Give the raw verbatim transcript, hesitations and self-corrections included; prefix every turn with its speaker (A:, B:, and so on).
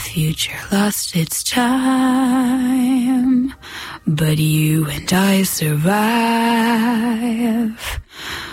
A: future lost its time, but you and I survive.